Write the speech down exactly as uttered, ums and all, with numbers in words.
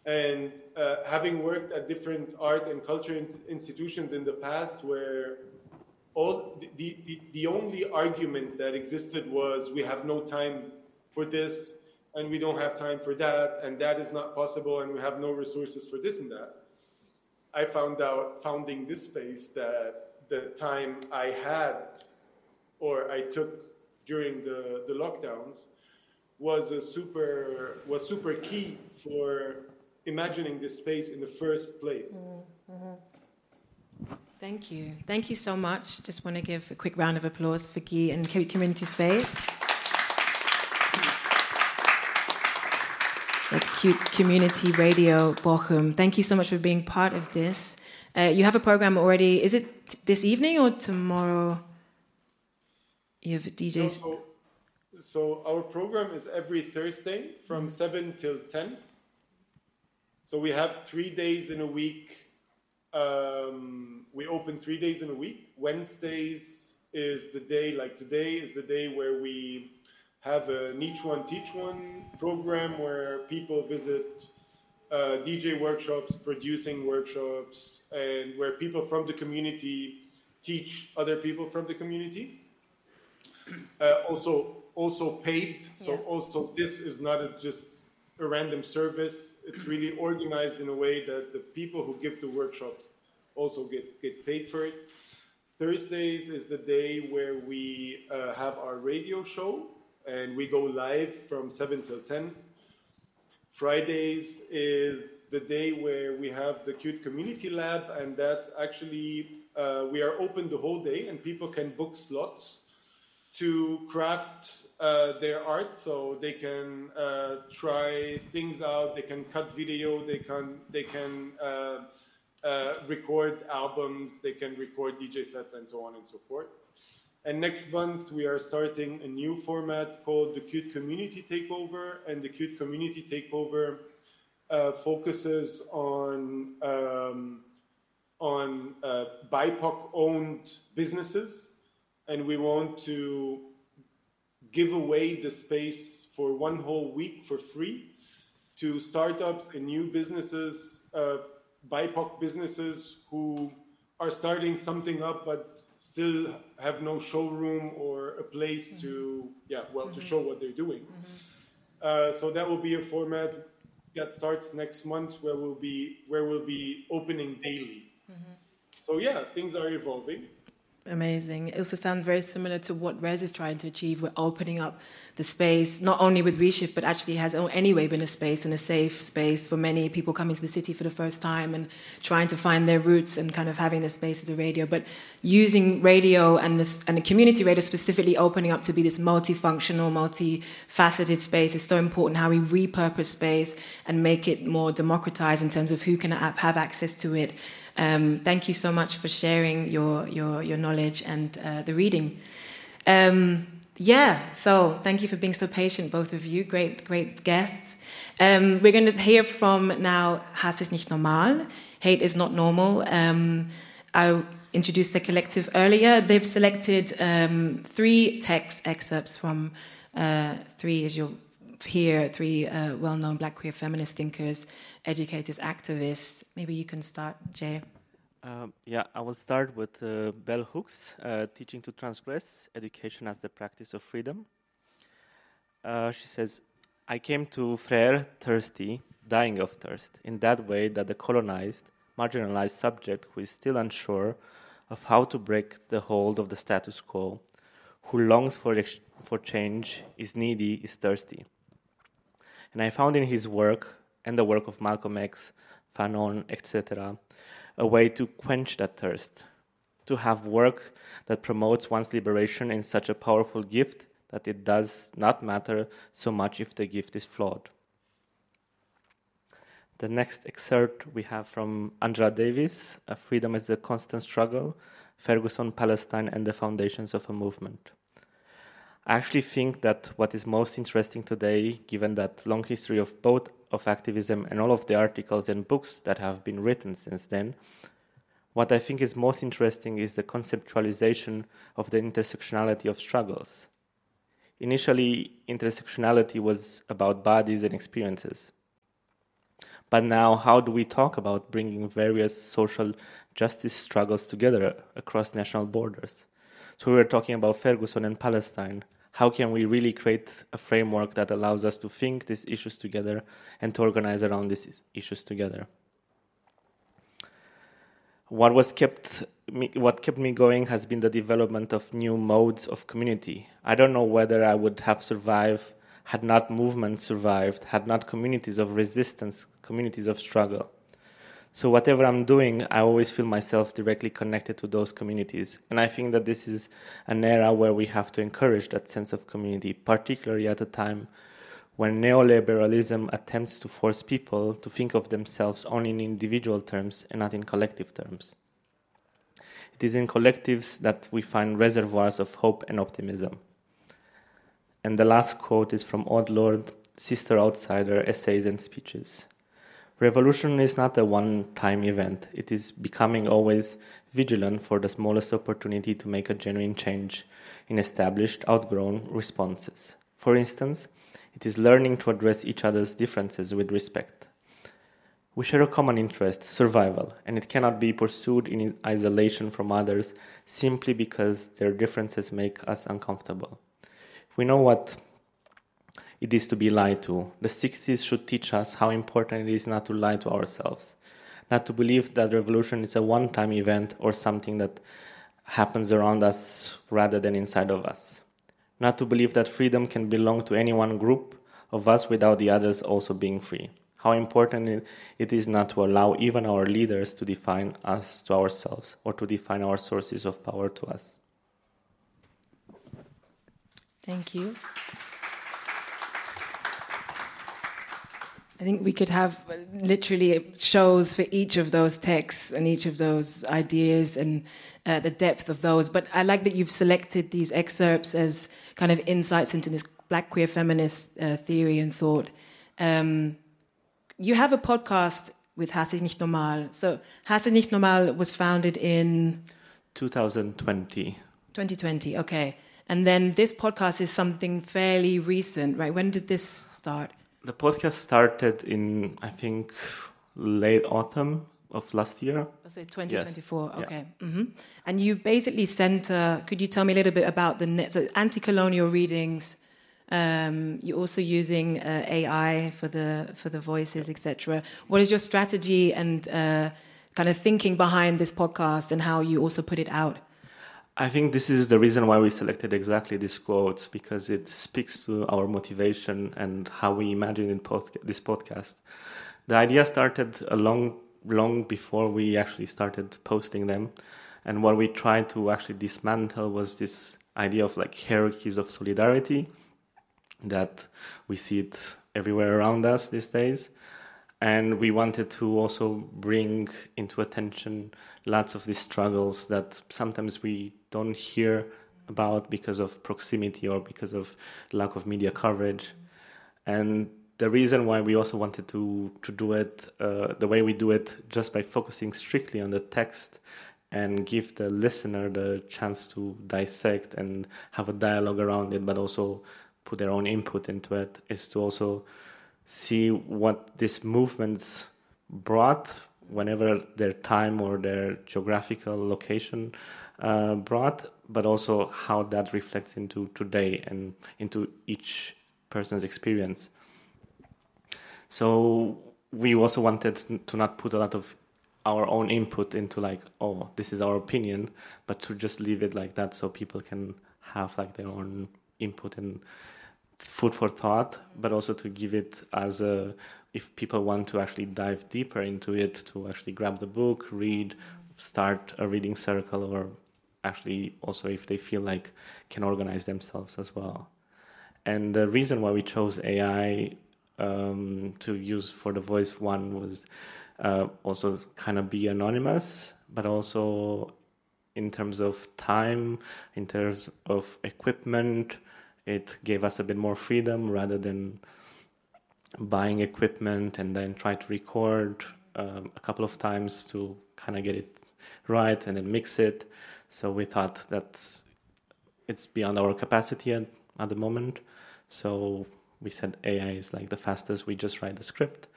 And uh, having worked at different art and culture in- institutions in the past, where all the, the, the only argument that existed was we have no time for this, and we don't have time for that, and that is not possible, and we have no resources for this and that. I found out, founding this space, that the time I had or I took during the, the lockdowns was a super was super key for imagining this space in the first place. Mm-hmm. Thank you. Thank you so much. Just want to give a quick round of applause for Guy and Community Space. That's Cute Community Radio Bochum. Thank you so much for being part of this. Uh, you have a program already. Is it t- this evening or tomorrow? You have D Js. No, so, so our program is every Thursday from mm. seven till ten. So we have three days in a week. Um, we open three days in a week. Wednesdays is the day, like today is the day where we have a Each One Teach One program where people visit uh, D J workshops, producing workshops, and where people from the community teach other people from the community. Uh, also, also paid. So yeah. Also, this is not a, just a random service. It's really organized in a way that the people who give the workshops also get, get paid for it. Thursdays is the day where we uh, have our radio show, and we go live from seven till ten. Fridays is the day where we have the Cute Community Lab, and that's actually, uh, we are open the whole day, and people can book slots to craft uh, their art, so they can uh, try things out, they can cut video, they can, they can uh, uh, record albums, they can record D J sets, and so on and so forth. And next month, we are starting a new format called the Cute Community Takeover. And the Cute Community Takeover uh, focuses on, um, on uh, B I P O C-owned businesses. And we want to give away the space for one whole week for free to startups and new businesses, uh, B I P O C businesses who are starting something up, but still have no showroom or a place mm-hmm. to, yeah, well, mm-hmm. to show what they're doing. Mm-hmm. Uh, so that will be a format that starts next month, where we'll be where we'll be opening daily. Mm-hmm. So yeah, things are evolving. Amazing. It also sounds very similar to what Rez is trying to achieve. We're opening up the space, not only with Reshift, but actually has anyway been a space and a safe space for many people coming to the city for the first time and trying to find their roots and kind of having the space as a radio. But using radio and this and the community radio specifically opening up to be this multifunctional, multifaceted space is so important. How we repurpose space and make it more democratized in terms of who can have access to it. Um, thank you so much for sharing your your, your knowledge and uh, the reading. Um, yeah, so thank you for being so patient, both of you. Great, great guests. Um, we're going to hear from now Hass ist nicht normal. Hate is not normal. Um, I introduced the collective earlier. They've selected um, three text excerpts from uh, three, as you'll hear, three uh, well-known Black queer feminist thinkers, educators, activists. Maybe you can start, Jay. Um, yeah, I will start with uh, Bell Hooks, uh, Teaching to Transgress, Education as the Practice of Freedom. Uh, she says, I came to Frere thirsty, dying of thirst, in that way that the colonized, marginalized subject who is still unsure of how to break the hold of the status quo, who longs for, ex- for change, is needy, is thirsty. And I found in his work, and the work of Malcolm X, Fanon, et cetera, a way to quench that thirst, to have work that promotes one's liberation in such a powerful gift that it does not matter so much if the gift is flawed. The next excerpt we have from Andra Davis, A Freedom is a Constant Struggle, Ferguson, Palestine, and the Foundations of a Movement. I actually think that what is most interesting today, given that long history of both of activism and all of the articles and books that have been written since then, what I think is most interesting is the conceptualization of the intersectionality of struggles. Initially, intersectionality was about bodies and experiences. But now, how do we talk about bringing various social justice struggles together across national borders? So we were talking about Ferguson and Palestine. How can we really create a framework that allows us to think these issues together and to organize around these issues together? What was kept me, what kept me going has been the development of new modes of community. I don't know whether I would have survived had not movements survived, had not communities of resistance, communities of struggle. So whatever I'm doing, I always feel myself directly connected to those communities. And I think that this is an era where we have to encourage that sense of community, particularly at a time when neoliberalism attempts to force people to think of themselves only in individual terms and not in collective terms. It is in collectives that we find reservoirs of hope and optimism. And the last quote is from Aude Lorde, Sister Outsider, Essays and Speeches. Revolution is not a one-time event. It is becoming always vigilant for the smallest opportunity to make a genuine change in established, outgrown responses. For instance, it is learning to address each other's differences with respect. We share a common interest, survival, and it cannot be pursued in isolation from others simply because their differences make us uncomfortable. We know what it is to be lied to. The sixties should teach us how important it is not to lie to ourselves, not to believe that revolution is a one-time event or something that happens around us rather than inside of us. Not to believe that freedom can belong to any one group of us without the others also being free. How important it is not to allow even our leaders to define us to ourselves or to define our sources of power to us. Thank you. I think we could have literally shows for each of those texts and each of those ideas and uh, the depth of those. But I like that you've selected these excerpts as kind of insights into this Black queer feminist uh, theory and thought. Um, you have a podcast with Hasse nicht normal. So Hasse nicht normal was founded in twenty twenty. twenty twenty, okay. And then this podcast is something fairly recent, right? When did this start? The podcast started in, I think, late autumn of last year. Was it twenty twenty-four? Yes. Okay. Yeah. Mm-hmm. And you basically center, could you tell me a little bit about the net, so anti-colonial readings, um, you're also using uh, A I for the for the voices, et cetera. What is your strategy and uh, kind of thinking behind this podcast and how you also put it out? I think this is the reason why we selected exactly these quotes, because it speaks to our motivation and how we imagine in podca- this podcast. The idea started a long, long before we actually started posting them. And what we tried to actually dismantle was this idea of like hierarchies of solidarity, that we see it everywhere around us these days. And we wanted to also bring into attention lots of these struggles that sometimes we don't hear about because of proximity or because of lack of media coverage. And the reason why we also wanted to, to do it uh, the way we do it, just by focusing strictly on the text and give the listener the chance to dissect and have a dialogue around it, but also put their own input into it, is to also see what these movements brought whenever their time or their geographical location uh, brought, but also how that reflects into today and into each person's experience. So we also wanted to not put a lot of our own input into like, oh, this is our opinion, but to just leave it like that so people can have like their own input and food for thought, but also to give it as a, if people want to actually dive deeper into it, to actually grab the book, read, start a reading circle, or actually also if they feel like can organize themselves as well. And the reason why we chose A I um, to use for the voice one was uh, also kind of be anonymous, but also in terms of time, in terms of equipment, it gave us a bit more freedom rather than buying equipment and then try to record um, a couple of times to kind of get it right and then mix it. So we thought that it's beyond our capacity at, at the moment. So we said A I is like the fastest. We just write the script